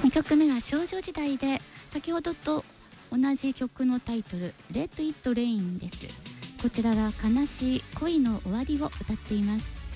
2曲目は少女時代で、先ほどと同じ曲のタイトル Let It Rain です。こちらは悲しい恋の終わりを歌っています。